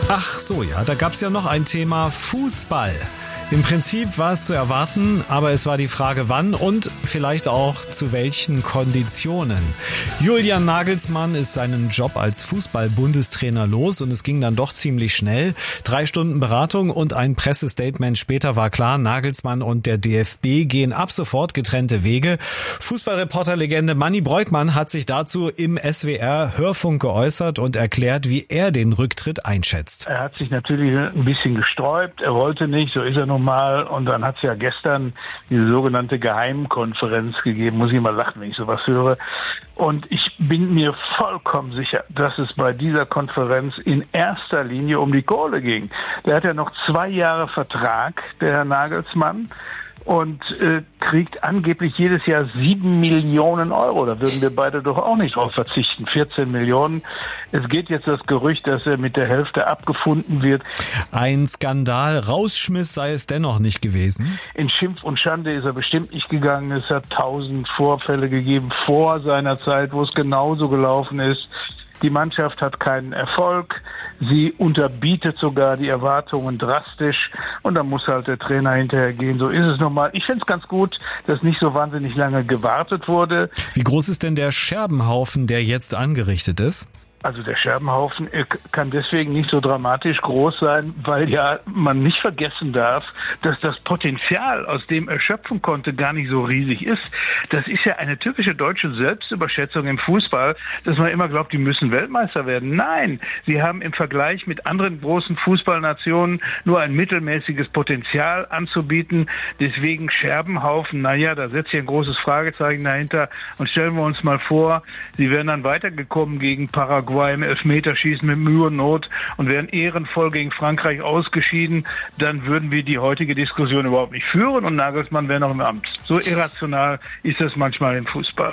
Ach so, ja, da gab's ja noch ein Thema Fußball. Im Prinzip war es zu erwarten, aber es war die Frage, wann und vielleicht auch zu welchen Konditionen. Julian Nagelsmann ist seinen Job als Fußball-Bundestrainer los und es ging dann doch ziemlich schnell. 3 Stunden Beratung und ein Pressestatement später war klar, Nagelsmann und der DFB gehen ab sofort getrennte Wege. Fußballreporterlegende Manni Breukmann hat sich dazu im SWR-Hörfunk geäußert und erklärt, wie er den Rücktritt einschätzt. Er hat sich natürlich ein bisschen gesträubt, er wollte nicht, so ist er nun mal. Und dann hat es ja gestern diese sogenannte Geheimkonferenz gegeben. Muss ich mal lachen, wenn ich sowas höre. Und ich bin mir vollkommen sicher, dass es bei dieser Konferenz in erster Linie um die Kohle ging. Der hat ja noch 2 Jahre Vertrag, der Herr Nagelsmann. Und kriegt angeblich jedes Jahr 7 Millionen Euro. Da würden wir beide doch auch nicht drauf verzichten. 14 Millionen. Es geht jetzt das Gerücht, dass er mit der Hälfte abgefunden wird. Ein Skandal, Rausschmiss sei es dennoch nicht gewesen. In Schimpf und Schande ist er bestimmt nicht gegangen. Es hat 1000 Vorfälle gegeben vor seiner Zeit, wo es genauso gelaufen ist. Die Mannschaft hat keinen Erfolg. Sie unterbietet sogar die Erwartungen drastisch. Und dann muss halt der Trainer hinterher gehen. So ist es nochmal. Ich finde es ganz gut, dass nicht so wahnsinnig lange gewartet wurde. Wie groß ist denn der Scherbenhaufen, der jetzt angerichtet ist? Also der Scherbenhaufen kann deswegen nicht so dramatisch groß sein, weil ja man nicht vergessen darf, dass das Potenzial, aus dem er schöpfen konnte, gar nicht so riesig ist. Das ist ja eine typische deutsche Selbstüberschätzung im Fußball, dass man immer glaubt, die müssen Weltmeister werden. Nein, sie haben im Vergleich mit anderen großen Fußballnationen nur ein mittelmäßiges Potenzial anzubieten. Deswegen Scherbenhaufen, naja, da setzt sich ein großes Fragezeichen dahinter. Und stellen wir uns mal vor, sie wären dann weitergekommen gegen Paraguay im Elfmeterschießen mit Mühe und Not und wären ehrenvoll gegen Frankreich ausgeschieden, dann würden wir die heutige Diskussion überhaupt nicht führen und Nagelsmann wäre noch im Amt. So irrational ist es manchmal im Fußball.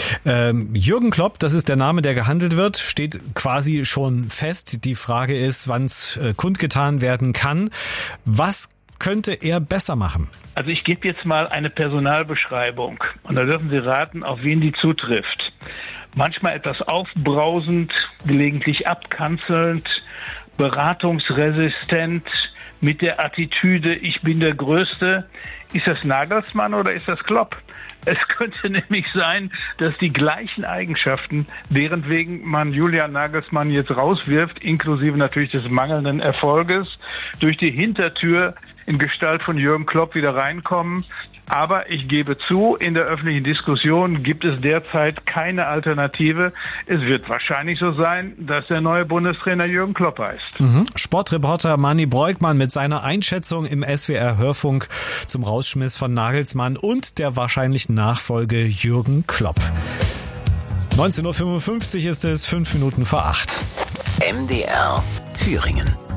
Jürgen Klopp, das ist der Name, der gehandelt wird, steht quasi schon fest. Die Frage ist, wann es kundgetan werden kann. Was könnte er besser machen? Also ich gebe jetzt mal eine Personalbeschreibung und da dürfen Sie raten, auf wen die zutrifft. Manchmal etwas aufbrausend, gelegentlich abkanzelnd, beratungsresistent, mit der Attitüde, ich bin der Größte. Ist das Nagelsmann oder ist das Klopp? Es könnte nämlich sein, dass die gleichen Eigenschaften, währendwegen man Julian Nagelsmann jetzt rauswirft, inklusive natürlich des mangelnden Erfolges, durch die Hintertür in Gestalt von Jürgen Klopp wieder reinkommen. Aber ich gebe zu, in der öffentlichen Diskussion gibt es derzeit keine Alternative. Es wird wahrscheinlich so sein, dass der neue Bundestrainer Jürgen Klopp heißt. Sportreporter Manni Breukmann mit seiner Einschätzung im SWR-Hörfunk zum Rausschmiss von Nagelsmann und der wahrscheinlichen Nachfolge Jürgen Klopp. 19:55 Uhr ist es, 5 Minuten vor 8. MDR Thüringen.